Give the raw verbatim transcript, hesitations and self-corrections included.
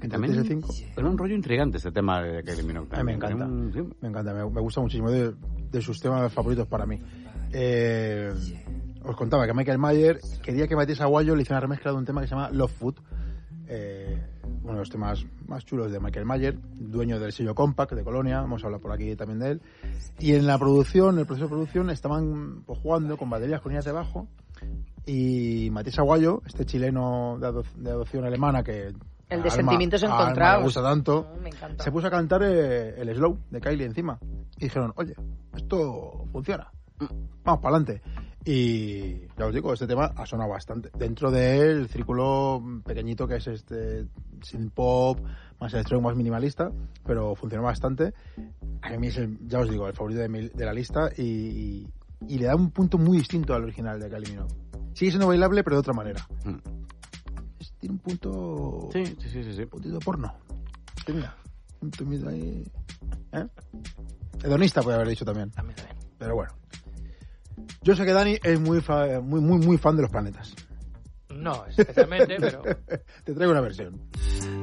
entre tres y cinco. Era un rollo intrigante este tema de Kylie Minogue. A mí me encanta, un, sí. me encanta, me, me gusta muchísimo, de, de sus temas favoritos para mí. Eh, os contaba que Michael Mayer quería que Matías Aguayo le hiciera una remezcla de un tema que se llama Love Food, eh, uno de los temas más chulos de Michael Mayer, dueño del sello Compact de Colonia, hemos hablado por aquí también de él, y en la producción, en el proceso de producción, estaban pues, jugando con baterías, con líneas de bajo, y Matías Aguayo, este chileno de, ado- de adopción alemana que El de Alma- sentimientos a Alma encontrados. me gusta tanto, Oh, me encanta. se puso a cantar eh, el Slow de Kylie encima, y dijeron, oye, esto funciona, vamos para adelante. Y ya os digo, este tema ha sonado bastante. Dentro del círculo pequeñito que es este synth pop, más electrónico, más minimalista, pero funcionó bastante. A mí es, el, ya os digo, el favorito de, mi, de la lista y, y, y le da un punto muy distinto al original de Kylie Minogue. Sigue siendo bailable, pero de otra manera. Mm. Es, tiene un punto... Sí, sí, sí, sí, sí. Un puntito porno. Tenga. Un tumito ahí... ¿Eh? Hedonista puede haber dicho también. También, también. Pero bueno. Yo sé que Dani es muy, fa- muy, muy, muy fan de los planetas. No, especialmente, pero... Te traigo una versión.